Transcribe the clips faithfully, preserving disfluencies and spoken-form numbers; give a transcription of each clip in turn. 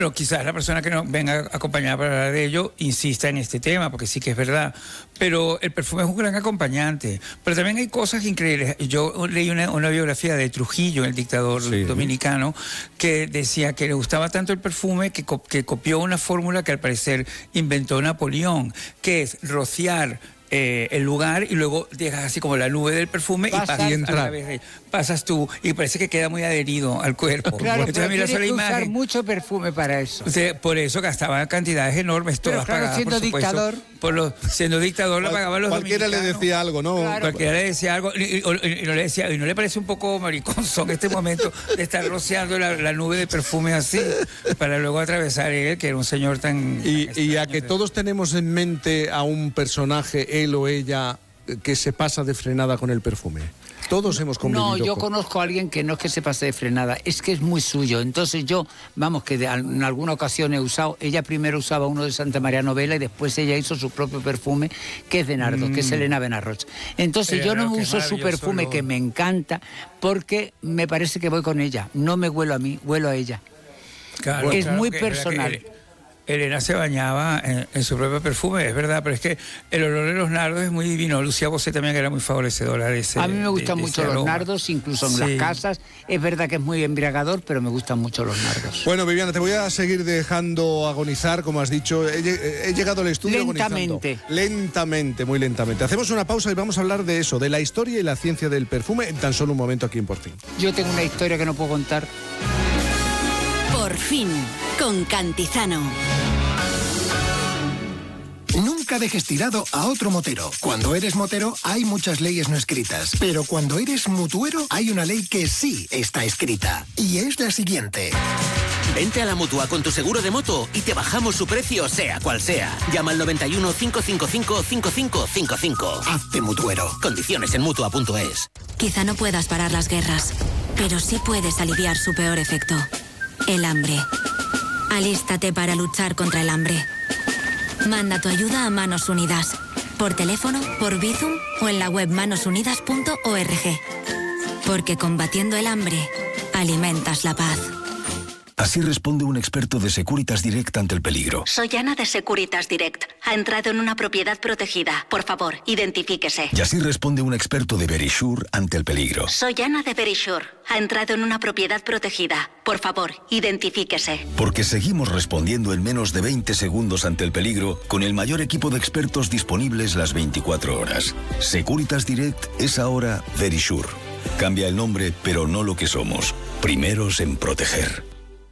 Pero quizás la persona que nos venga acompañada para hablar de ello insista en este tema, porque sí que es verdad. Pero el perfume es un gran acompañante. Pero también hay cosas increíbles. Yo leí una, una biografía de Trujillo, el dictador sí. dominicano, que decía que le gustaba tanto el perfume que, co- que copió una fórmula que al parecer inventó Napoleón, que es rociar Eh, el lugar y luego dejas así como la nube del perfume pasas, y pasas, y a través de, pasas tú y parece que queda muy adherido al cuerpo. Claro, entonces, pero mira, tienes que usar imagen, mucho perfume para eso. O sea, por eso gastaba cantidades enormes, todas pero claro, pagadas, siendo por supuesto, dictador. Por los, siendo dictador la pagaban los cualquiera dominicanos. le decía algo, ¿no? Claro, cualquiera le decía algo y, y, y, y no le decía, y no le parece un poco mariconzo en este momento de estar rociando la, la nube de perfume así para luego atravesar él, que era un señor tan... Y, y a que todos tenemos en mente a un personaje, él o ella, que se pasa de frenada con el perfume. Todos hemos convivido. No, yo con... conozco a alguien que no es que se pase de frenada, es que es muy suyo. Entonces yo, vamos, que de, en alguna ocasión he usado, ella primero usaba uno de Santa María Novella y después ella hizo su propio perfume, que es de nardo, mm. que es Elena Benarroch. Entonces Pero yo no qué uso su perfume, que me encanta, porque me parece que voy con ella. No me huelo a mí, huelo a ella. Claro, es claro, muy que, personal. Que, Elena se bañaba en, en su propio perfume, es verdad, pero es que el olor de los nardos es muy divino. Lucía Bosé también era muy favorecedora de ese. A mí me gustan de, de mucho los aroma. nardos, incluso en sí. las casas. Es verdad que es muy embriagador, pero me gustan mucho los nardos. Bueno, Viviana, te voy a seguir dejando agonizar, como has dicho. He, he llegado al estudio lentamente. agonizando. Lentamente, muy lentamente. Hacemos una pausa y vamos a hablar de eso, de la historia y la ciencia del perfume, en tan solo un momento aquí en Por Fin. Yo tengo una historia que no puedo contar. Por Fin, con Cantizano. Nunca dejes tirado a otro motero. Cuando eres motero hay muchas leyes no escritas, pero cuando eres mutuero hay una ley que sí está escrita. Y es la siguiente. Vente a la Mutua con tu seguro de moto y te bajamos su precio sea cual sea. Llama al noventa y uno, cinco cinco cinco, cinco cinco cinco cinco. Hazte mutuero. Condiciones en mutua punto es. Quizá no puedas parar las guerras, pero sí puedes aliviar su peor efecto. El hambre. Alístate para luchar contra el hambre. Manda tu ayuda a Manos Unidas, por teléfono, por Bizum o en la web manos unidas punto org. Porque combatiendo el hambre, alimentas la paz. Así responde un experto de Securitas Direct ante el peligro. Soy Ana de Securitas Direct. Ha entrado en una propiedad protegida. Por favor, identifíquese. Y así responde un experto de Verisure ante el peligro. Soy Ana de Verisure. Ha entrado en una propiedad protegida. Por favor, identifíquese. Porque seguimos respondiendo en menos de veinte segundos ante el peligro con el mayor equipo de expertos disponibles las veinticuatro horas. Securitas Direct es ahora Verisure. Cambia el nombre, pero no lo que somos. Primeros en proteger.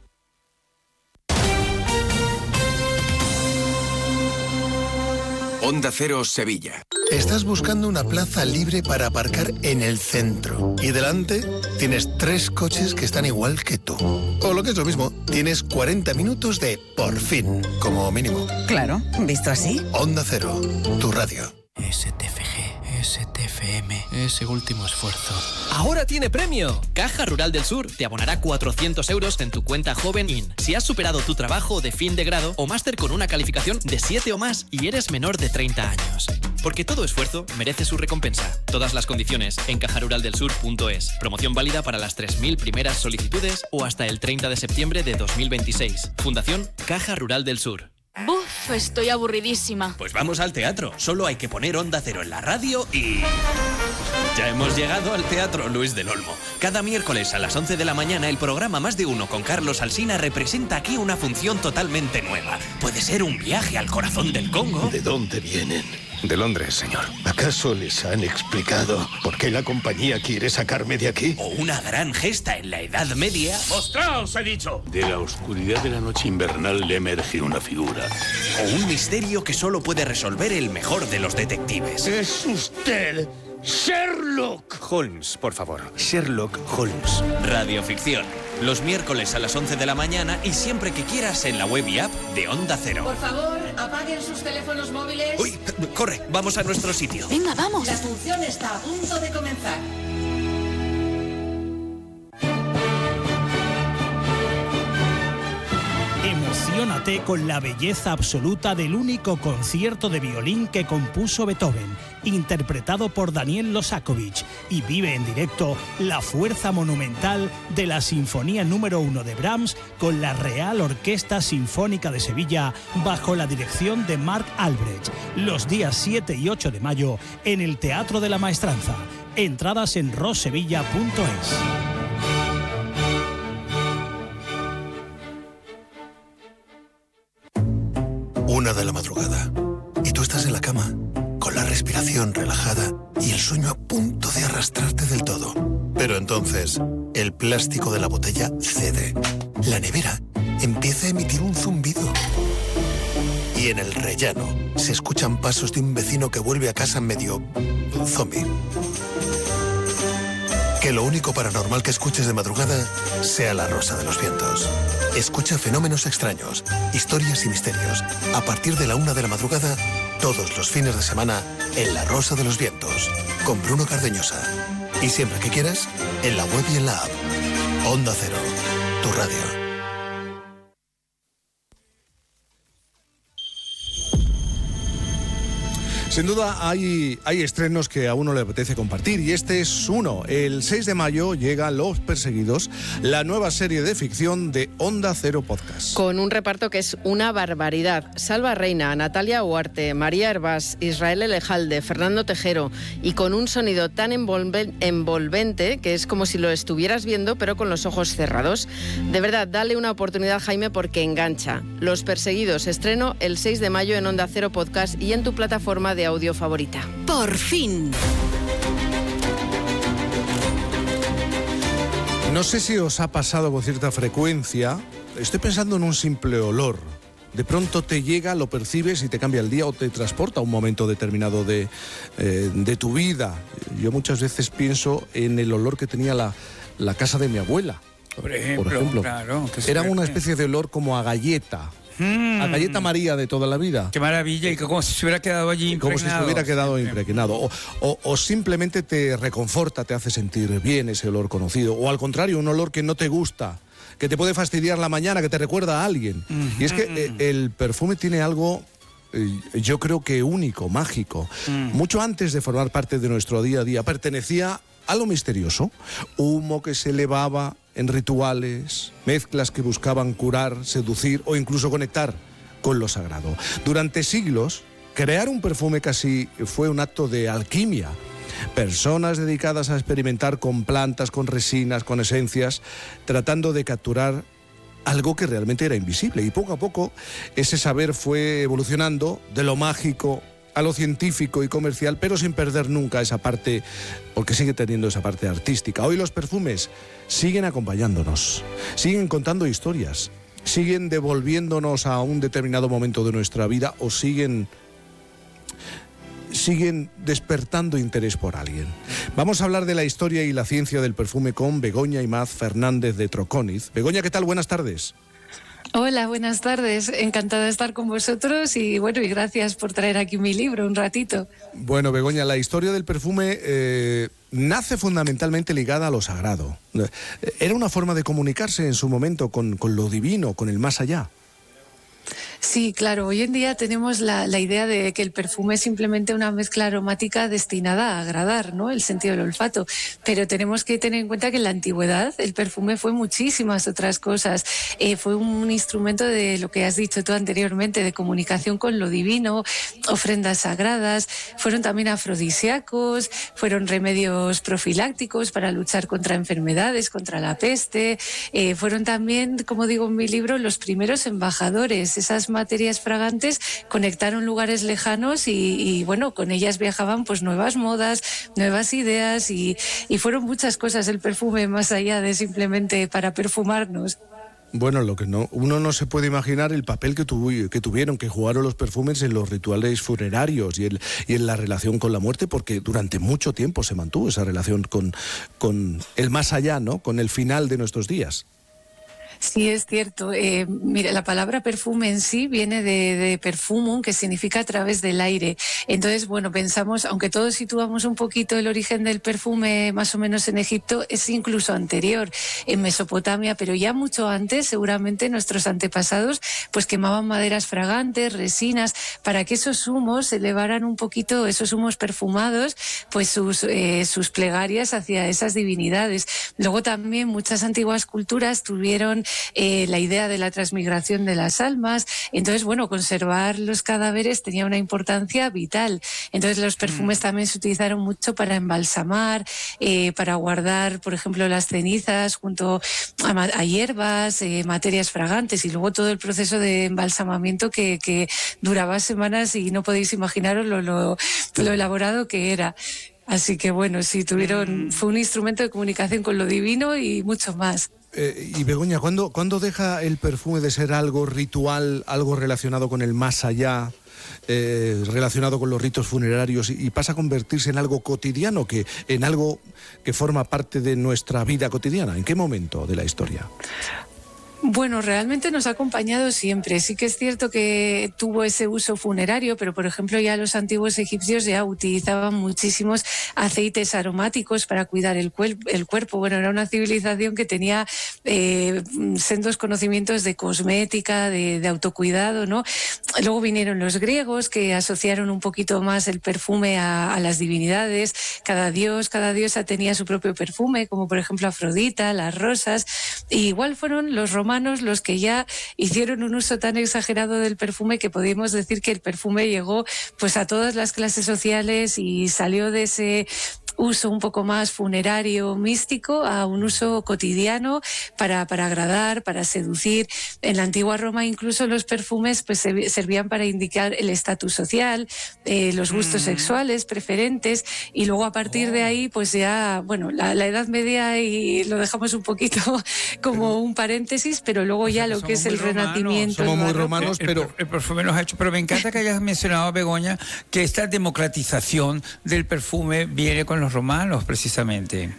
Onda Cero Sevilla. Estás buscando una plaza libre para aparcar en el centro. Y delante tienes tres coches que están igual que tú. O lo que es lo mismo, tienes cuarenta minutos de Por Fin, como mínimo. Claro, visto así. Onda Cero, tu radio. S T F G, S T F M, ese último esfuerzo. ¡Ahora tiene premio! Caja Rural del Sur te abonará cuatrocientos euros en tu cuenta Joven In si has superado tu trabajo de fin de grado o máster con una calificación de siete o más y eres menor de treinta años. Porque todo esfuerzo merece su recompensa. Todas las condiciones en caja rural del sur punto es. Promoción válida para las tres mil primeras solicitudes o hasta el treinta de septiembre de dos mil veintiséis. Fundación Caja Rural del Sur. Buf, estoy aburridísima. Pues vamos al teatro. Solo hay que poner Onda Cero en la radio y... Ya hemos llegado al Teatro Luis del Olmo. Cada miércoles a las once de la mañana el programa Más de Uno con Carlos Alsina representa aquí una función totalmente nueva. Puede ser un viaje al corazón del Congo. ¿De dónde vienen? De Londres, señor. ¿Acaso les han explicado por qué la compañía quiere sacarme de aquí? O una gran gesta en la Edad Media. ¡Mostraos, he dicho! De la oscuridad de la noche invernal le emerge una figura. O un misterio que solo puede resolver el mejor de los detectives. ¡Es usted! ¡Sherlock! Holmes, por favor. Sherlock Holmes. Radioficción. Los miércoles a las once de la mañana y siempre que quieras en la web y app de Onda Cero. Por favor, apaguen sus teléfonos móviles. Uy, corre, vamos a nuestro sitio. Venga, vamos. La función está a punto de comenzar. Emociónate con la belleza absoluta del único concierto de violín que compuso Beethoven, interpretado por Daniel Losakovich, y vive en directo la fuerza monumental de la Sinfonía número uno de Brahms con la Real Orquesta Sinfónica de Sevilla bajo la dirección de Marc Albrecht, los días siete y ocho de mayo en el Teatro de la Maestranza. Entradas en rossevilla punto es. Una de la madrugada y tú estás en la cama con la respiración relajada y el sueño a punto de arrastrarte del todo. Pero entonces el plástico de la botella cede. La nevera empieza a emitir un zumbido. Y en el rellano se escuchan pasos de un vecino que vuelve a casa medio zombie. Que lo único paranormal que escuches de madrugada sea la Rosa de los Vientos. Escucha fenómenos extraños, historias y misterios. A partir de la una de la madrugada, todos los fines de semana, en La Rosa de los Vientos, con Bruno Cardeñosa. Y siempre que quieras, en la web y en la app. Onda Cero, tu radio. Sin duda hay, hay estrenos que a uno le apetece compartir y este es uno. El seis de mayo llega Los Perseguidos, la nueva serie de ficción de Onda Cero Podcast. Con un reparto que es una barbaridad. Salva Reina, Natalia Huarte, María Hervás, Israel Elejalde, Fernando Tejero, y con un sonido tan envolven, envolvente que es como si lo estuvieras viendo pero con los ojos cerrados. De verdad, dale una oportunidad, Jaime, porque engancha. Los Perseguidos, estreno el seis de mayo en Onda Cero Podcast y en tu plataforma de de audio favorita. Por fin. No sé si os ha pasado con cierta frecuencia, estoy pensando en un simple olor. De pronto te llega, lo percibes y te cambia el día o te transporta a un momento determinado de, eh, de tu vida. Yo muchas veces pienso en el olor que tenía la, la casa de mi abuela. Por ejemplo, Por ejemplo. claro. Era una especie de olor como a galleta. Mm. A galleta María de toda la vida. Qué maravilla, y como si se hubiera quedado allí impregnado. Como si se hubiera quedado impregnado. O, o, o simplemente te reconforta, te hace sentir bien ese olor conocido. O al contrario, un olor que no te gusta, que te puede fastidiar la mañana, que te recuerda a alguien. Mm-hmm. Y es que eh, el perfume tiene algo, eh, yo creo que único, mágico. Mm. Mucho antes de formar parte de nuestro día a día, pertenecía a lo misterioso. Humo que se elevaba en rituales, mezclas que buscaban curar, seducir o incluso conectar con lo sagrado. Durante siglos, crear un perfume casi fue un acto de alquimia. Personas dedicadas a experimentar con plantas, con resinas, con esencias, tratando de capturar algo que realmente era invisible. Y poco a poco ese saber fue evolucionando de lo mágico a lo científico y comercial, pero sin perder nunca esa parte, porque sigue teniendo esa parte artística. Hoy los perfumes siguen acompañándonos, siguen contando historias, siguen devolviéndonos a un determinado momento de nuestra vida o siguen, siguen despertando interés por alguien. Vamos a hablar de la historia y la ciencia del perfume con Begoña Imaz Fernández de Troconiz. Begoña, ¿qué tal? Buenas tardes. Hola, buenas tardes. Encantada de estar con vosotros y bueno, y gracias por traer aquí mi libro un ratito. Bueno, Begoña, la historia del perfume eh, nace fundamentalmente ligada a lo sagrado. Era una forma de comunicarse en su momento con, con lo divino, con el más allá. Sí, claro. Hoy en día tenemos la, la idea de que el perfume es simplemente una mezcla aromática destinada a agradar, ¿no?, el sentido del olfato. Pero tenemos que tener en cuenta que en la antigüedad el perfume fue muchísimas otras cosas. Eh, fue un instrumento de lo que has dicho tú anteriormente, de comunicación con lo divino, ofrendas sagradas. Fueron también afrodisíacos, fueron remedios profilácticos para luchar contra enfermedades, contra la peste. Eh, fueron también, como digo en mi libro, los primeros embajadores. Esas materias fragantes conectaron lugares lejanos y, y bueno, con ellas viajaban pues nuevas modas, nuevas ideas y, y fueron muchas cosas el perfume más allá de simplemente para perfumarnos. Bueno, lo que no, uno no se puede imaginar el papel que, tuvo, que tuvieron, que jugaron los perfumes en los rituales funerarios y, el, y en la relación con la muerte, porque durante mucho tiempo se mantuvo esa relación con, con el más allá, ¿no?, con el final de nuestros días. Sí, es cierto. Eh, mira, la palabra perfume en sí viene de, de perfumum, que significa a través del aire. Entonces, bueno, pensamos, aunque todos situamos un poquito el origen del perfume más o menos en Egipto, es incluso anterior, en Mesopotamia, pero ya mucho antes, seguramente nuestros antepasados pues quemaban maderas fragantes, resinas, para que esos humos elevaran un poquito, esos humos perfumados, pues sus, eh, sus plegarias hacia esas divinidades. Luego también muchas antiguas culturas tuvieron Eh, la idea de la transmigración de las almas. Entonces, bueno, conservar los cadáveres tenía una importancia vital. Entonces, los perfumes mm. también se utilizaron mucho para embalsamar, eh, para guardar, por ejemplo, las cenizas junto a, a hierbas, eh, materias fragantes, y luego todo el proceso de embalsamamiento que, que duraba semanas y no podéis imaginaros lo, lo, lo elaborado que era. Así que, bueno, sí, tuvieron, mm. fue un instrumento de comunicación con lo divino y mucho más. Eh, y Begoña, ¿cuándo, ¿cuándo deja el perfume de ser algo ritual, algo relacionado con el más allá, eh, relacionado con los ritos funerarios, y, y pasa a convertirse en algo cotidiano, que, en algo que forma parte de nuestra vida cotidiana? ¿En qué momento de la historia? Bueno, realmente nos ha acompañado siempre. Sí que es cierto que tuvo ese uso funerario, pero por ejemplo ya los antiguos egipcios ya utilizaban muchísimos aceites aromáticos para cuidar el, cuer- el cuerpo. Bueno, era una civilización que tenía eh, sendos conocimientos de cosmética, de, de autocuidado, ¿no? Luego vinieron los griegos, que asociaron un poquito más el perfume a, a las divinidades. Cada dios, cada diosa tenía su propio perfume, como por ejemplo Afrodita, las rosas. Y igual fueron los romanos los que ya hicieron un uso tan exagerado del perfume que podemos decir que el perfume llegó pues a todas las clases sociales y salió de ese uso un poco más funerario, místico, a un uso cotidiano para, para agradar, para seducir. En la antigua Roma incluso los perfumes pues servían para indicar el estatus social, eh, los gustos mm. sexuales preferentes, y luego a partir oh. de ahí pues ya, bueno, la, la Edad Media, y lo dejamos un poquito como pero, un paréntesis, pero luego ya lo que es el romanos, Renacimiento. Somos muy romanos, el, pero... El, el perfume nos ha hecho, pero me encanta que hayas mencionado, Begoña, que esta democratización del perfume viene con los romanos, precisamente.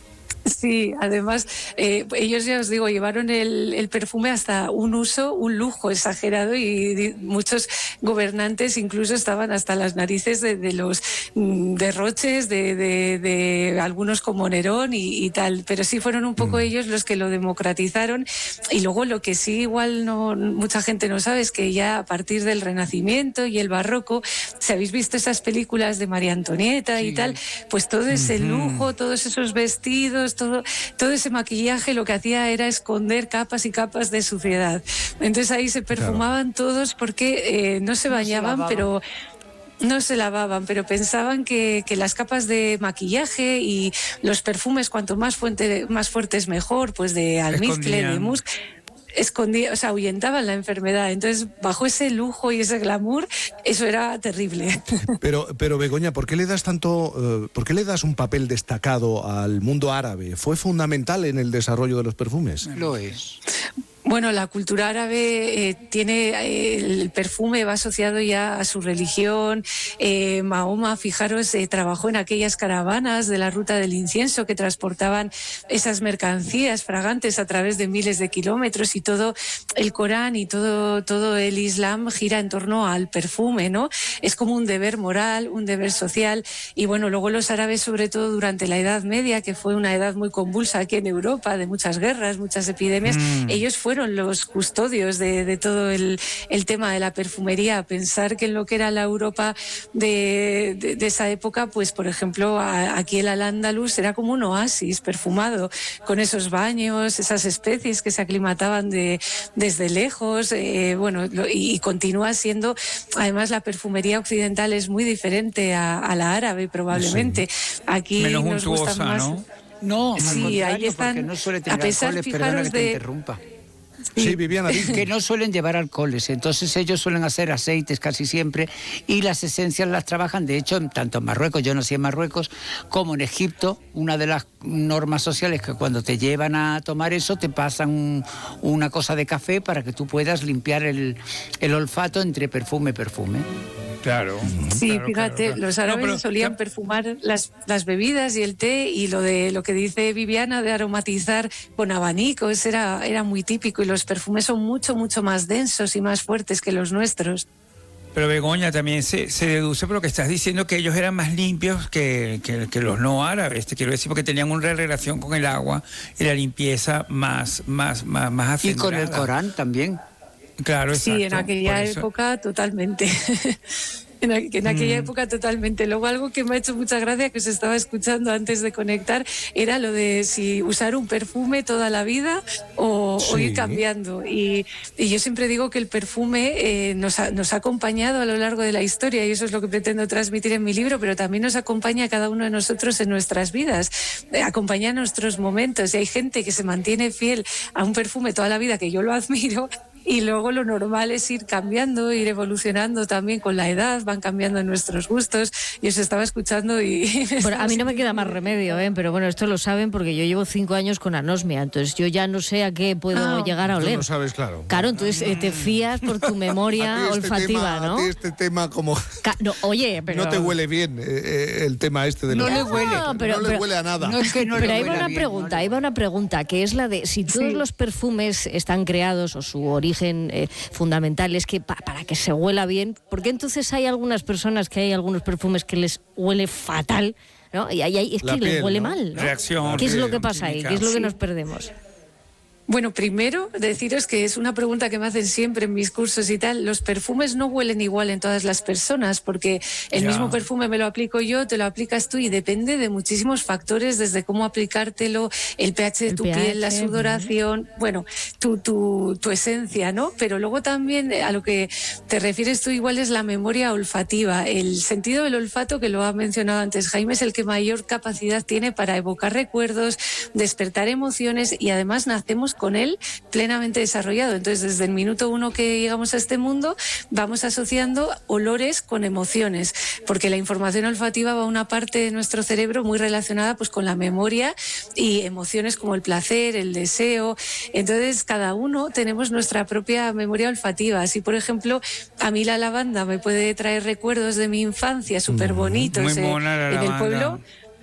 Sí, además eh, ellos, ya os digo, llevaron el, el perfume hasta un uso, un lujo exagerado, y, y muchos gobernantes incluso estaban hasta las narices de, de los derroches de, de, de algunos como Nerón y, y tal, pero sí fueron un poco mm. ellos los que lo democratizaron. Y luego lo que sí igual no mucha gente no sabe es que ya a partir del Renacimiento y el Barroco, si habéis visto esas películas de María Antonieta sí. y tal, pues todo ese mm-hmm. lujo, todos esos vestidos, Todo, todo ese maquillaje lo que hacía era esconder capas y capas de suciedad. Entonces ahí se perfumaban claro. todos porque eh, no se bañaban, no se pero no se lavaban, pero pensaban que, que las capas de maquillaje y los perfumes, cuanto más, fuente, más fuertes mejor, pues de almizcle, de musk, escondía, o sea, ahuyentaban la enfermedad. Entonces, bajo ese lujo y ese glamour, eso era terrible. Pero, pero Begoña, ¿por qué le das tanto, uh, por qué le das un papel destacado al mundo árabe? ¿Fue fundamental en el desarrollo de los perfumes? Lo es. Bueno, la cultura árabe eh, tiene eh, el perfume va asociado ya a su religión. Eh, Mahoma, fijaros, eh, trabajó en aquellas caravanas de la ruta del incienso que transportaban esas mercancías fragantes a través de miles de kilómetros, y todo el Corán y todo, todo el Islam gira en torno al perfume, ¿no? Es como un deber moral, un deber social. Y bueno, luego los árabes, sobre todo durante la Edad Media, que fue una edad muy convulsa aquí en Europa, de muchas guerras, muchas epidemias, mm. ellos fueron fueron los custodios de, de todo el, el tema de la perfumería. Pensar que en lo que era la Europa de, de, de esa época, pues por ejemplo a, aquí el Al-Ándalus era como un oasis perfumado, con esos baños, esas especies que se aclimataban de, desde lejos, eh, bueno, lo, y, y continúa siendo, además la perfumería occidental es muy diferente a, a la árabe probablemente. Sí. Aquí menos nos gustan más, ¿no? No, sí, ahí están, no suele tener a pesar, alcoholes, fijaros, que te de... interrumpa. Sí, sí, Viviana, que no suelen llevar alcoholes, entonces ellos suelen hacer aceites casi siempre, y las esencias las trabajan. De hecho, tanto en Marruecos, yo nací en Marruecos, como en Egipto, una de las normas sociales es que cuando te llevan a tomar eso te pasan un, una cosa de café para que tú puedas limpiar el, el olfato entre perfume y perfume. Claro. Sí, claro, fíjate, claro, claro. los árabes No, pero, solían ya... perfumar las, las bebidas y el té, y lo de lo que dice Viviana de aromatizar con abanicos era, era muy típico, y los perfumes son mucho, mucho más densos y más fuertes que los nuestros. Pero Begoña, también se, se deduce por lo que estás diciendo que ellos eran más limpios que, que, que los no árabes, te quiero decir, porque tenían una relación con el agua y la limpieza más, más, más, más Y acendrada. con el Corán también. Claro, exacto. Sí, en aquella época totalmente. En, aqu en aquella mm. época totalmente. Luego algo que me ha hecho mucha gracia, que os estaba escuchando antes de conectar, era lo de si usar un perfume toda la vida o, sí. o ir cambiando. Y, y yo siempre digo que el perfume eh, nos, ha, nos ha acompañado a lo largo de la historia, y eso es lo que pretendo transmitir en mi libro, pero también nos acompaña a cada uno de nosotros en nuestras vidas, eh, acompaña nuestros momentos. Y hay gente que se mantiene fiel a un perfume toda la vida, que yo lo admiro. Y luego lo normal es ir cambiando, ir evolucionando también con la edad, van cambiando nuestros gustos. Y os estaba escuchando y... Bueno, a mí no me queda más remedio, ¿eh? Pero bueno, esto lo saben porque yo llevo cinco años con anosmia, entonces yo ya no sé a qué puedo ah, llegar a oler. Tú no sabes, claro. Claro, entonces eh, te fías por tu memoria este olfativa, tema, ¿no? A ti este tema como... Ca no, oye, pero... No te huele bien eh, eh, el tema este de No los... le huele. No, pero, no le pero, huele a nada. No es que no pero le ahí va una bien, pregunta, no ahí va una pregunta, que es la de si todos sí. los perfumes están creados o su origen... Eh, fundamental es que pa para que se huela bien, porque entonces hay algunas personas que hay algunos perfumes que les huele fatal, ¿no? Y hay, hay, es la que piel, les huele ¿no? mal, ¿no? Reacción, ¿Qué es lo que pasa ahí? ¿Qué es lo que sí. nos perdemos? Bueno, primero deciros que es una pregunta que me hacen siempre en mis cursos y tal. Los perfumes no huelen igual en todas las personas, porque el ya. mismo perfume me lo aplico yo, te lo aplicas tú, y depende de muchísimos factores, desde cómo aplicártelo, el pH de el tu pH, piel, la sudoración, uh-huh. bueno, tu, tu, tu esencia, ¿no? Pero luego también a lo que te refieres tú igual es la memoria olfativa. El sentido del olfato, que lo ha mencionado antes Jaime, es el que mayor capacidad tiene para evocar recuerdos, despertar emociones, y además nacemos con él plenamente desarrollado. Entonces, desde el minuto uno que llegamos a este mundo, vamos asociando olores con emociones, porque la información olfativa va a una parte de nuestro cerebro muy relacionada pues con la memoria y emociones como el placer, el deseo. Entonces, cada uno tenemos nuestra propia memoria olfativa. Así, por ejemplo, a mí la lavanda me puede traer recuerdos de mi infancia súper bonitos eh, en el pueblo.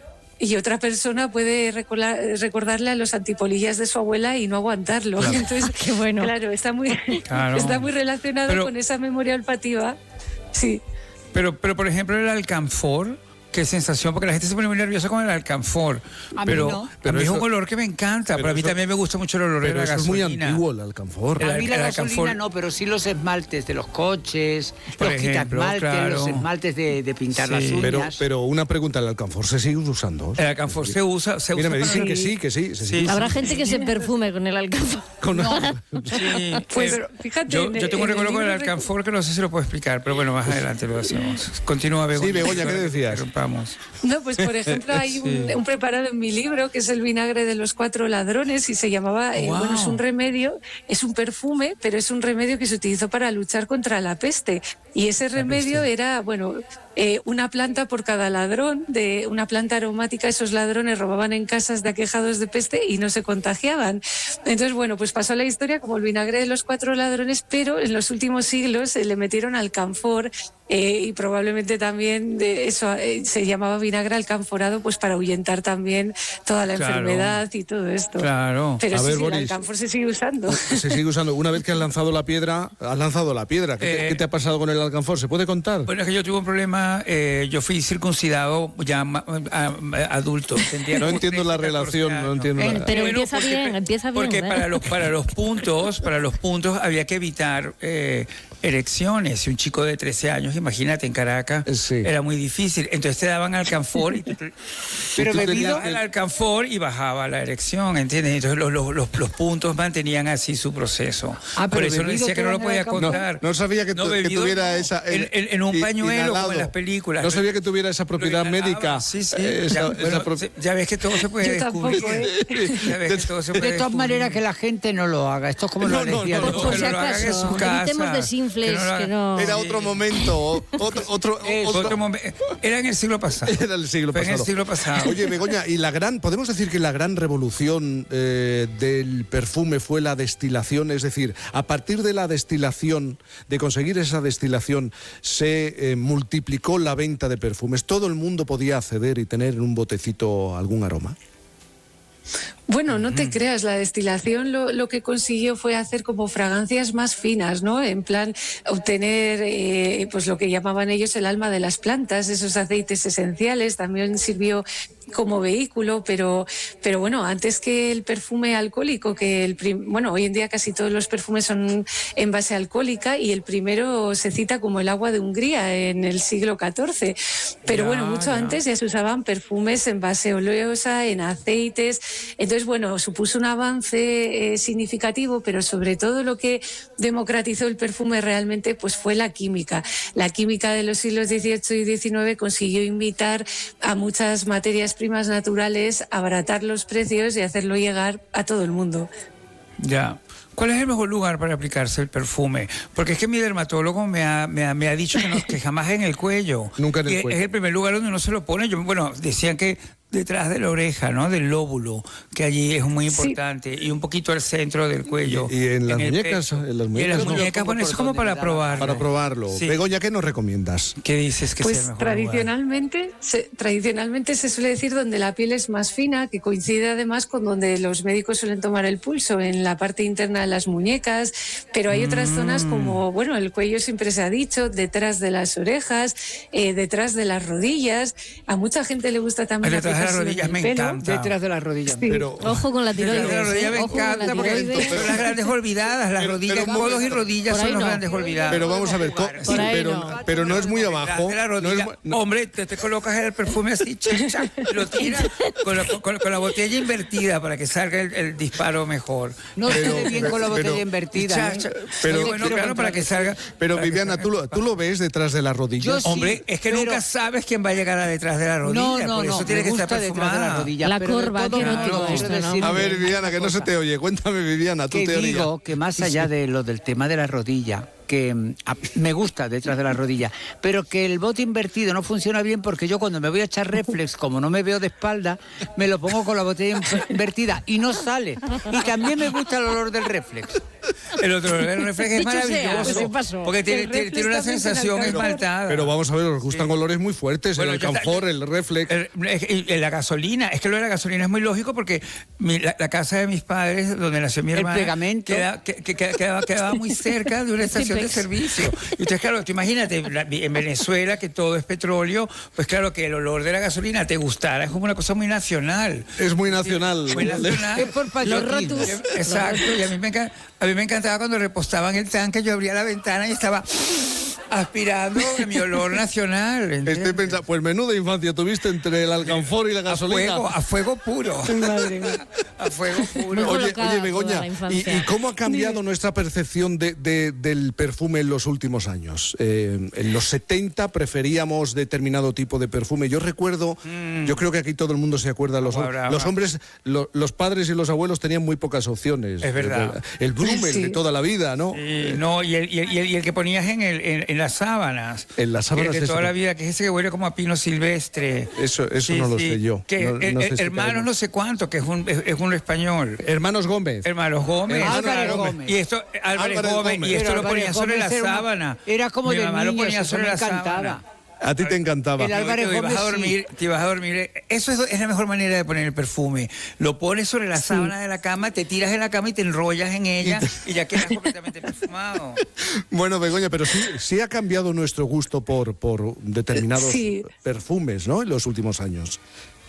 Y otra persona puede recordar, recordarle a los antipolillas de su abuela y no aguantarlo. Claro. Entonces, qué bueno. Claro, está muy, claro. está muy relacionado pero, con esa memoria olfativa. Sí. Pero, pero, por ejemplo, el alcanfor, qué sensación, porque la gente se pone muy nerviosa con el alcanfor. A pero mí no. pero a mí eso, es un olor que me encanta, pero, pero a mí eso, también me gusta mucho el olor de la eso gasolina. es muy antiguo el alcanfor. El, a mí la el gasolina alcanfor, no, pero sí los esmaltes de los coches, por los ejemplo, quitasmaltes, claro. los esmaltes de, de pintar Sí. las uñas. Pero, pero una pregunta, ¿el alcanfor se sigue usando? El alcanfor se usa. Se Mira, usa me dicen para... que sí, que sí. Se sigue Sí. Habrá gente que se perfume con el alcanfor. Con No. Sí, Pues eh, fíjate, yo, en- yo tengo un en el recuerdo con el libro alcanfor que no sé si lo puedo explicar, pero bueno, más adelante lo hacemos. Continúa, Begoña. Sí, Begoña, ¿qué decías? Vamos. No, pues por ejemplo hay un, Sí. un preparado en mi libro que es el vinagre de los cuatro ladrones, y se llamaba, eh, Wow. bueno, es un remedio, es un perfume, pero es un remedio que se utilizó para luchar contra la peste. Y ese remedio era, bueno, eh, una planta por cada ladrón, de una planta aromática. Esos ladrones robaban en casas de aquejados de peste y no se contagiaban. Entonces, bueno, pues pasó la historia como el vinagre de los cuatro ladrones, pero en los últimos siglos eh, le metieron alcanfor. Eh, y probablemente también de eso eh, se llamaba vinagre alcanforado, pues para ahuyentar también toda la Claro. enfermedad y todo esto. Claro. Pero A sí, ver, sí, el Boris. alcanfor se sigue usando. Se sigue usando. Una vez que has lanzado la piedra, has lanzado la piedra. ¿Qué, te, Eh, ¿qué te ha pasado con el alcanfor? ¿Se puede contar? Bueno, es que yo tuve un problema, eh, yo fui circuncidado ya ma- a- a- adulto. tendría No como entiendo trece, la catorce relación, no años. entiendo Eh, la... pero Bueno, empieza porque- bien, empieza bien. Porque ¿eh? para los para los puntos, para los puntos había que evitar eh, erecciones. Y un chico de trece años, imagínate, en Caracas, Sí. era muy difícil. Entonces te daban alcanfor y tú, Pero tú bebido- tenías el alcanfor y bajaba la erección, ¿entiendes? Entonces los, los, los, los puntos mantenían así su proceso. Ah, Por pero eso no bebido decía que te no lo dan el podía alcanfor. No, contar. no sabía que, tu- que bebido, tuviera no. esa... En, en- en un i- pañuelo, como en inhalado. las películas. No sabía que tuviera esa propiedad médica. Sí, sí. Eh, esa- ya, bueno, esa pro- ya ves que todo se puede Yo tampoco, descubrir. ¿eh? Ya ves que todo se puede De todas descubrir. maneras, que la gente no lo haga. Esto es como No, lo no, decía. no, no, Por si que lo hagan en acaso, su casa, evitemos desinfles, que no lo hagan. que no... Era otro momento, otro, otro, Otro otro- momen- Era en el siglo pasado. Era el siglo Fue en pasado. el siglo pasado. Oye, Begoña, y la gran, podemos decir que la gran revolución eh, del perfume fue la destilación, es decir, a partir de la destilación, de conseguir esa destilación, se eh, multiplicó la venta de perfumes. Todo el mundo podía acceder y tener en un botecito algún aroma. Bueno, no te creas, la destilación lo, lo que consiguió fue hacer como fragancias más finas, ¿no? En plan, obtener eh, pues lo que llamaban ellos el alma de las plantas, esos aceites esenciales, también sirvió como vehículo, pero, pero bueno, antes que el perfume alcohólico, que el prim- bueno, hoy en día casi todos los perfumes son en base alcohólica y el primero se cita como el agua de Hungría en el siglo catorce, pero Ya, bueno, mucho ya. antes ya se usaban perfumes en base oleosa, en aceites. Entonces, bueno, supuso un avance eh, significativo, pero sobre todo lo que democratizó el perfume realmente pues fue la química. La química de los siglos dieciocho y diecinueve consiguió invitar a muchas materias primas naturales, abaratar los precios y hacerlo llegar a todo el mundo. Ya. ¿Cuál es el mejor lugar para aplicarse el perfume? Porque es que mi dermatólogo me ha, me ha, me ha dicho que, no, que jamás en el cuello. Nunca en el Y cuello. Es el primer lugar donde uno se lo pone. Yo, bueno, decían que detrás de la oreja, ¿no? Del lóbulo, que allí es muy importante, y un poquito al centro del cuello. Y, y en las el muñecas, pecho. en las Y en muñecas. las muñecas, bueno, eso es como para probarlo. Para probarlo. Sí. Begoña, ¿qué nos recomiendas? ¿Qué dices que sea el Pues mejor tradicionalmente se, tradicionalmente se suele decir donde la piel es más fina, que coincide además con donde los médicos suelen tomar el pulso, en la parte interna de las muñecas, pero hay otras Mm. zonas como, bueno, el cuello siempre se ha dicho, detrás de las orejas, eh, detrás de las rodillas. A mucha gente le gusta también Detrás de las aplicárselo en rodillas el me pelo. encanta. Detrás de las rodillas. Sí. Pero, Ojo con la tiroides. Detrás de las rodillas ¿eh? me Ojo con la encanta porque tiroides. son las grandes olvidadas, las rodillas, pero- codos y rodillas Por son ahí las no. grandes olvidadas. pero vamos a ver, co- sí, Por ahí pero, no. pero no es muy Detrás abajo. de la no es rodilla. mu- no- Hombre, te, te colocas el perfume así, chicha, lo tiras con la, con, con la botella invertida para que salga el, el disparo mejor. No se Pero- ve bien con la pero- botella invertida. Cha, ¿eh? cha. pero- Sí, bueno, claro, para que salga. Pero para que Viviana, salga ¿tú el lo, ¿tú lo ves detrás de las rodillas? Yo sí, Hombre, es que pero- nunca sabes quién va a llegar a detrás de la rodilla, No, no, por eso no, tiene me que gusta estar detrás de la perfumada. rodilla. La pero de corva, todo qué modo, erótico quiero esto, ¿no? decirle A ver, Viviana, que no una se te oye. Cuéntame, Viviana, tu que teoría. digo que más allá de lo del tema de la rodilla, que mm, a- me gusta detrás de la rodilla, pero que el bote invertido no funciona bien porque yo cuando me voy a echar reflex, como no me veo de espalda, me lo pongo con la botella in- invertida y no sale. Y también me gusta el olor del reflex. El otro, el reflejo es Dicho sea, maravilloso. ¿qué pasó? Porque tiene, El tiene, reflex tiene una también sensación tiene alcanfor. esmaltada. Pero vamos a ver, os gustan olores muy fuertes, Bueno, el ya está. alcanfor, el reflex. El- el- el- la gasolina, es que lo de la gasolina es muy lógico porque mi- la, la casa de mis padres, donde nació mi El hermana, pegamento. queda- que- que- que- quedaba, quedaba muy cerca de una estación de Simplex. servicio. Y entonces, claro, tú imagínate, la- en Venezuela, que todo es petróleo, pues claro, que el olor de la gasolina te gustara, es como una cosa muy nacional. Es muy nacional. Muy nacional. Es por Los payotín. rotus. Exacto, y a mí, me encan- a mí me encantaba cuando repostaban el tanque, yo abría la ventana y estaba aspirando mi olor nacional. ¿entiendes? Estoy pensando, pues menuda infancia tuviste entre el alcanfor y la A gasolina. fuego, a fuego puro. Madre mía. A fuego Muy puro. Oye, colocada oye toda Begoña, la ¿y, infancia. y cómo ha cambiado nuestra percepción de- de- del perfume en los últimos años? Eh, en los setenta preferíamos determinado tipo de perfume. Yo recuerdo, yo creo que aquí todo el mundo se acuerda, los, Ahora, los ahora. hombres, lo- los padres y los abuelos tenían muy pocas opciones. Es verdad. El, el Brummel Sí. de toda la vida, ¿no? Y, no, y el, y, el, y el- y el que ponías en, el, en, en las sábanas. En las sábanas Que de de toda ese- la vida, que es ese que huele como a pino silvestre. Eso, eso Sí, no lo sí. sé yo. Que, No- eh, no sé eh, si hermanos sabemos. no sé cuánto, que es un, es, es un español. Hermanos Gómez. Hermanos Gómez. Hermanos Álvarez Gómez. Gómez. Y esto, eh, Álvarez Álvarez Gómez, Gómez. y esto Pero lo Álvarez ponía sobre la Gómez era una- sábana. era como Mi de mamá lo niños, ponía eso sobre me la encantaba. sábana. A ti te encantaba. El Álvarez Te ibas Gómez, a dormir, te ibas a dormir. Eso es, es la mejor manera de poner el perfume. Lo pones sobre la sábana de la cama, te tiras en la cama y te enrollas en ella y ya quedas completamente perfumado. Bueno, Begoña, pero sí, sí ha cambiado nuestro gusto por, por determinados Sí. perfumes, ¿no? En los últimos años.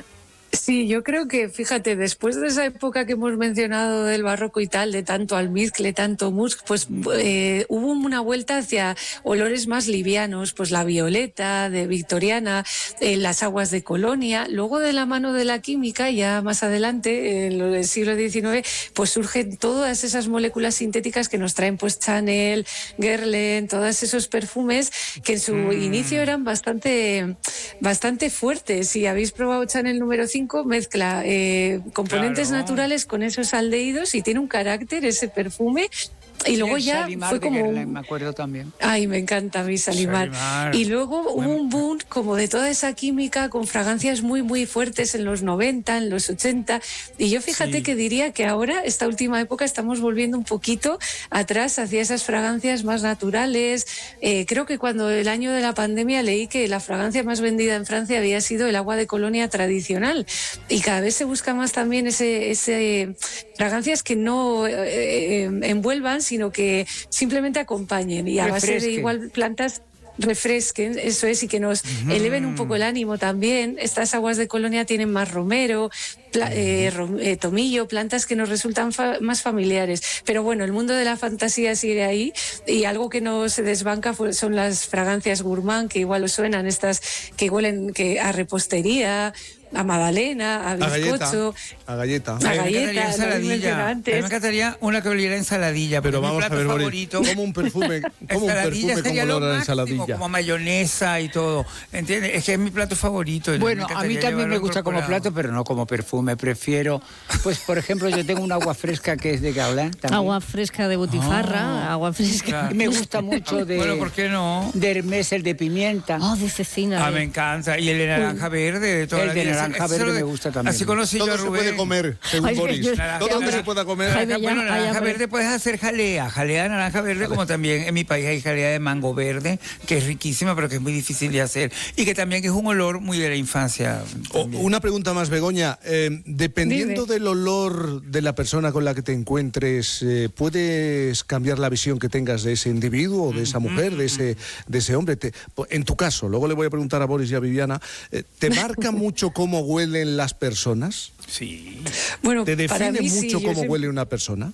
Sí, yo creo que, fíjate, después de esa época que hemos mencionado del barroco y tal, de tanto almizcle, tanto musk, pues eh, hubo una vuelta hacia olores más livianos, pues la violeta de victoriana, eh, las aguas de Colonia. Luego, de la mano de la química, ya más adelante, en el siglo diecinueve, pues surgen todas esas moléculas sintéticas que nos traen pues Chanel, Guerlain, todos esos perfumes que en su mm. inicio eran bastante, bastante fuertes. Si habéis probado Chanel número cinco, mezcla eh, componentes Claro. naturales con esos aldehídos y tiene un carácter ese perfume. Y luego El ya Shalimar fue de como Guerlain, un... me acuerdo también. Ay, me encanta mi Shalimar. Shalimar. Y luego hubo un boom como de toda esa química con fragancias muy, muy fuertes en los noventa, en los ochenta. Y yo fíjate Sí. que diría que ahora, esta última época, estamos volviendo un poquito atrás hacia esas fragancias más naturales. Eh, creo que cuando el año de la pandemia leí que la fragancia más vendida en Francia había sido el agua de Colonia tradicional. Y cada vez se busca más también ese, ese fragancias que no eh, eh, envuelvan, sino que simplemente acompañen y a base de Refresquen. igual plantas refresquen, eso es, y que nos eleven un poco el ánimo también. Estas aguas de Colonia tienen más romero, pla- eh, rom- eh, tomillo, plantas que nos resultan fa- más familiares. Pero bueno, el mundo de la fantasía sigue ahí, y algo que no se desbanca fue- son las fragancias gourmand, que igual os suenan, estas que huelen que a repostería, a magdalena, a A galleta. bizcocho. A galleta. A A mí me galleta, encantaría lo ensaladilla. mencionaba A antes. mí me encantaría una que oliera a ensaladilla. Pero porque es mi vamos a plato ver, Boris, favorito. como un perfume, como un Ensaladilla perfume sería con lo olor a máximo, ensaladilla. como mayonesa y todo. ¿Entiendes? Es que es mi plato favorito. y Bueno, me a mí encantaría también me llevarlo gusta como incorporado. plato, pero no como perfume. Prefiero, pues por ejemplo, yo tengo un agua fresca que es de Guerlain también. Agua fresca de botifarra, agua fresca. Me gusta mucho de... Bueno, ¿por qué no? De Hermes, el de pimienta. Oh, de cecina. Ah, me encanta. Y el de naranja verde de toda El la de vida. naranja Ese- verde ese me lo- gusta también. Así conocí yo Todo a se Rubén. puede comer, según Ay, Boris. yo- Naranja- Todo lo que se pueda comer. Jaime, Naranja- ya- bueno, ya naranja habré- verde puedes hacer jalea, jalea de naranja verde, como también en mi país hay jalea de mango verde, que es riquísima, pero que es muy difícil de hacer. Y que también es un olor muy de la infancia. O- una pregunta más, Begoña. Eh, dependiendo Dime. del olor de la persona con la que te encuentres, eh, ¿puedes cambiar la visión que tengas de ese individuo, o de esa mujer, de ese, de ese hombre? Te- en tu caso, luego le voy a preguntar a Boris y a Viviana, eh, ¿te marca mucho cómo huelen las personas? Sí. Bueno, ¿Te para define mí sí, mucho yo cómo siempre- huele una persona?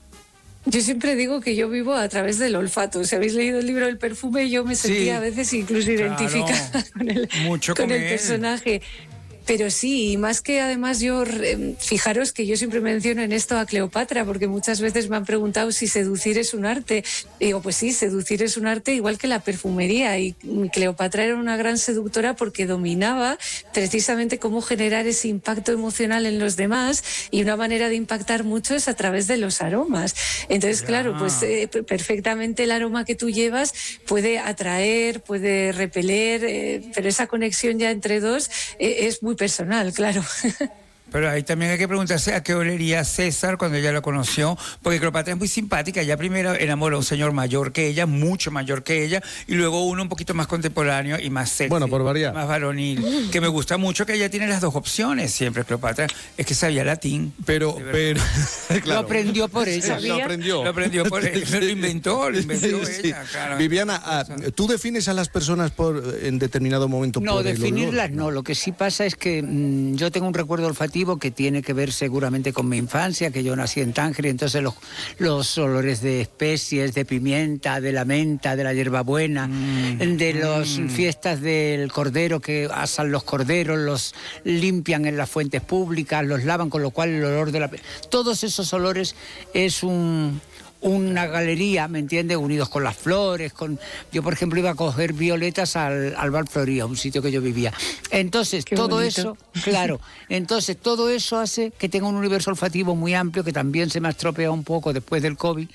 Yo siempre digo que yo vivo a través del olfato. Si habéis leído el libro del perfume, yo me sentía Sí. a veces incluso Claro. identificada con el, Mucho con con el él. personaje. Pero sí, y más que además yo, eh, fijaros que yo siempre menciono en esto a Cleopatra, porque muchas veces me han preguntado si seducir es un arte. Y digo, pues sí, seducir es un arte igual que la perfumería. Y Cleopatra era una gran seductora porque dominaba precisamente cómo generar ese impacto emocional en los demás, y una manera de impactar mucho es a través de los aromas. Entonces, Ya. claro, pues eh, p- perfectamente el aroma que tú llevas puede atraer, puede repeler, eh, pero esa conexión ya entre dos eh, es muy personal, claro. Pero ahí también hay que preguntarse a qué olería César cuando ella lo conoció, porque Cleopatra es muy simpática. Ella primero enamoró a un señor mayor que ella, mucho mayor que ella, y luego uno un poquito más contemporáneo y más sexy. Bueno, por variar. Más varonil. Que me gusta mucho que ella tiene las dos opciones siempre, Cleopatra. Es que sabía latín. Pero, pero Lo claro. aprendió por ella. Lo aprendió. Lo aprendió por ella, lo inventó, lo inventó Sí, sí. ella, claro. Viviana, ah, ¿tú defines a las personas por en determinado momento No, por el definirlas olor? no. Lo que sí pasa es que mm, yo tengo un recuerdo olfativo que tiene que ver seguramente con mi infancia, que yo nací en Tánger, y entonces los, los olores de especies, de pimienta, de la menta, de la hierbabuena, Mm. de las fiestas del cordero, que asan los corderos, los limpian en las fuentes públicas, los lavan, con lo cual el olor de la... Todos esos olores es un... una galería, ¿me entiendes? Unidos con las flores, con... Yo, por ejemplo, iba a coger violetas al, al Val Floría, un sitio que yo vivía. Entonces, Qué todo bonito. eso, claro, entonces todo eso hace que tenga un universo olfativo muy amplio, que también se me ha estropeado un poco después del COVID.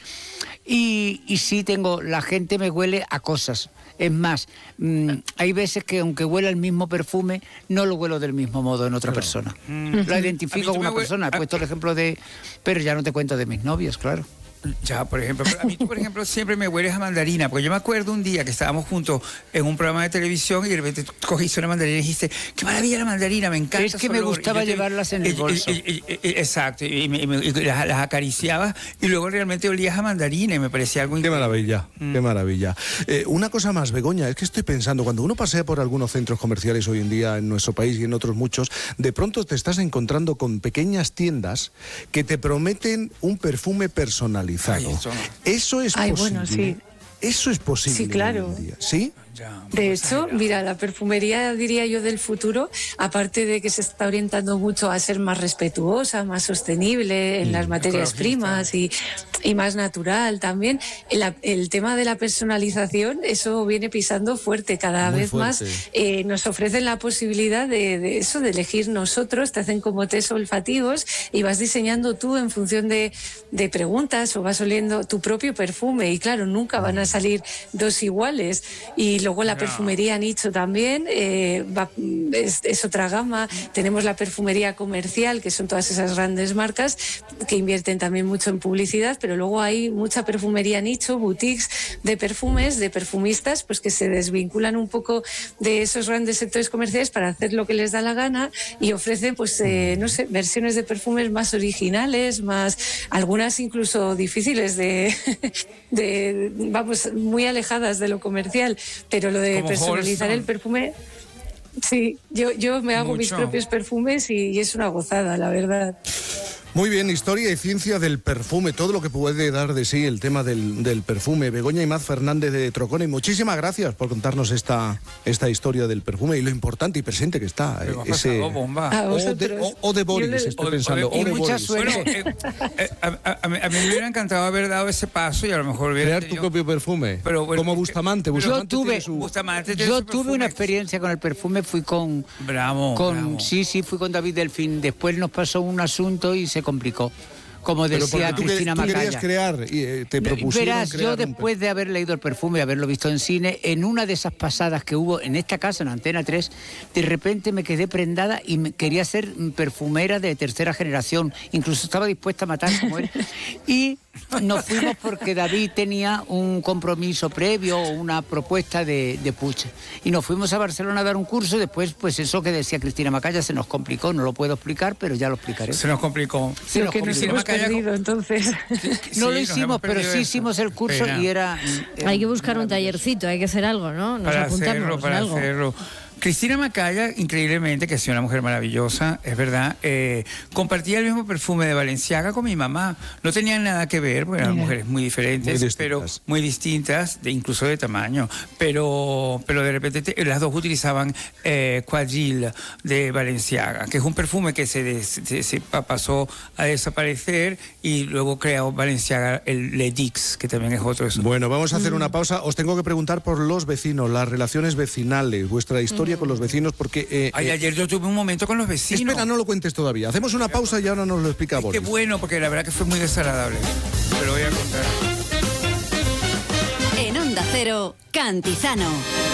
Y, y sí tengo, la gente me huele a cosas. Es más, mmm, hay veces que aunque huela el mismo perfume, no lo huelo del mismo modo en otra persona. Mm. Lo identifico A mí tú con una me hue- persona. He puesto el ejemplo de... Pero ya no te cuento de mis novios, claro. Ya, por ejemplo, a mí tú, por ejemplo, siempre me hueles a mandarina, porque yo me acuerdo un día que estábamos juntos en un programa de televisión y de repente tú cogiste una mandarina y dijiste, qué maravilla la mandarina, me encanta. Es que me gustaba llevarlas en el bolso. Exacto, y, me, y, me, y las, las acariciabas y luego realmente olías a mandarina y me parecía algo increíble. Qué maravilla, mm. qué maravilla. Eh, una cosa más, Begoña, es que estoy pensando, cuando uno pasea por algunos centros comerciales hoy en día en nuestro país y en otros muchos, de pronto te estás encontrando con pequeñas tiendas que te prometen un perfume personalizado. Ay, eso, no. Eso es Ay, posible. Bueno, sí. Eso es posible. Sí, claro. ¿Sí? De hecho, mira, la perfumería, diría yo, del futuro, aparte de que se está orientando mucho a ser más respetuosa, más sostenible en mm, las materias primas y, y más natural también, el, el tema de la personalización, eso viene pisando fuerte. Cada Muy vez fuerte. más eh, nos ofrecen la posibilidad de, de eso, de elegir nosotros, te hacen como test olfativos y vas diseñando tú en función de, de preguntas o vas oliendo tu propio perfume y claro, nunca van a salir dos iguales. Y luego la perfumería nicho también eh, va, es, es otra gama. Tenemos la perfumería comercial, que son todas esas grandes marcas que invierten también mucho en publicidad, pero luego hay mucha perfumería nicho, boutiques de perfumes, de perfumistas, pues que se desvinculan un poco de esos grandes sectores comerciales para hacer lo que les da la gana y ofrecen, pues, eh, no sé, versiones de perfumes más originales, más, algunas incluso difíciles de, de vamos, muy alejadas de lo comercial, pero lo de de personalizar el perfume, sí, yo, yo me hago Mucho. mis propios perfumes y, y es una gozada, la verdad. Muy bien, historia y ciencia del perfume, todo lo que puede dar de sí el tema del, del perfume. Begoña Imaz Fernández de Trocone, muchísimas gracias por contarnos esta, esta historia del perfume y lo importante y presente que está. Eh, ese bomba. O de, o, o de Boris, le... estoy pensando. Y mucha suerte. Bueno, eh, eh, a, a, a, mí, a mí me hubiera encantado haber dado ese paso y a lo mejor hubiera... Crear tu yo... propio perfume, pero, bueno, como Bustamante. Bustamante yo tuve, su... Bustamante yo tuve una experiencia con el perfume, fui con... Bravo, con bravo. Sí, sí, fui con David Delfín. Después nos pasó un asunto y se complicó. Como decía tú Cristina tú Macaya. querías crear y eh, te propusieron Verás, crear yo después un... de haber leído el perfume y haberlo visto en cine, en una de esas pasadas que hubo en esta casa, en Antena tres, de repente me quedé prendada y me quería ser perfumera de tercera generación. Incluso estaba dispuesta a matar como él. Y nos fuimos porque David tenía un compromiso previo o una propuesta de, de Puig. Y nos fuimos a Barcelona a dar un curso. Después, pues eso que decía Cristina Macaya se nos complicó. No lo puedo explicar, pero ya lo explicaré. Se nos complicó. Se nos complicó. Perdido, entonces. Sí, no lo hicimos, pero sí hicimos el curso. Pena. Y era, era... Hay que buscar un tallercito, hay que hacer algo, ¿no? Nos para apuntamos hacerlo, para algo. hacerlo. Cristina Macaya, increíblemente, que es una mujer maravillosa, es verdad, eh, compartía el mismo perfume de Balenciaga con mi mamá. No tenían nada que ver, porque eran mujeres muy diferentes, muy pero muy distintas, de, incluso de tamaño. Pero, pero de repente te, las dos utilizaban eh, Quadrille de Balenciaga, que es un perfume que se, des, se, se pasó a desaparecer y luego creó Balenciaga el Le Dix, que también es otro. Eso. Bueno, vamos a hacer una pausa. Os tengo que preguntar por los vecinos, las relaciones vecinales, vuestra historia con los vecinos, porque... Eh, Ay, ayer yo tuve un momento con los vecinos. Espera, no lo cuentes todavía. Hacemos una pausa y ahora nos lo explica Boris. Qué bueno, porque la verdad que fue muy desagradable. Te lo voy a contar. En Onda Cero, Cantizano.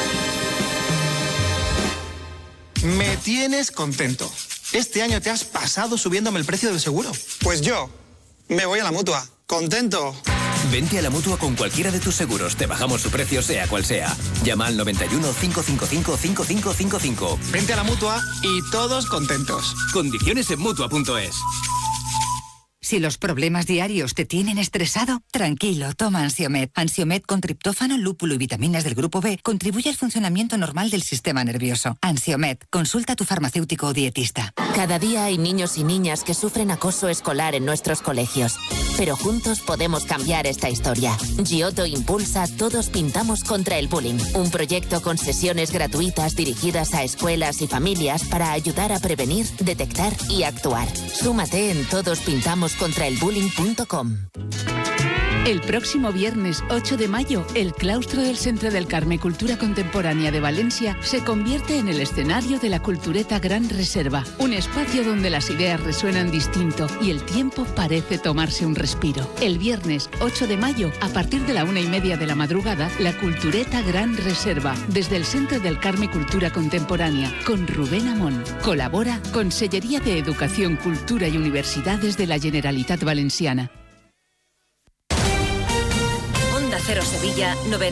Me tienes contento. Este año te has pasado subiéndome el precio del seguro. Pues yo me voy a la Mutua. Contento. Vente a la Mutua con cualquiera de tus seguros. Te bajamos su precio, sea cual sea. Llama al noventa y uno, cinco cinco cinco, cinco cinco cinco cinco. Vente a la Mutua y todos contentos. Condiciones en Mutua punto es. Si los problemas diarios te tienen estresado, tranquilo, toma Ansiomed. Ansiomed con triptófano, lúpulo y vitaminas del grupo B contribuye al funcionamiento normal del sistema nervioso. Ansiomed, consulta a tu farmacéutico o dietista. Cada día hay niños y niñas que sufren acoso escolar en nuestros colegios. Pero juntos podemos cambiar esta historia. Giotto impulsa Todos Pintamos contra el Bullying, un proyecto con sesiones gratuitas dirigidas a escuelas y familias para ayudar a prevenir, detectar y actuar. Súmate en todos pintamos contra el bullying punto com. El próximo viernes ocho de mayo, el claustro del Centre del Carme Cultura Contemporánea de Valencia se convierte en el escenario de la Cultureta Gran Reserva, un espacio donde las ideas resuenan distinto y el tiempo parece tomarse un respiro. El viernes ocho de mayo, a partir de la una y media de la madrugada, la Cultureta Gran Reserva, desde el Centre del Carme Cultura Contemporánea, con Rubén Amón. Colabora Consellería de Educación, Cultura y Universidades de la Generalitat Valenciana. Cero Sevilla,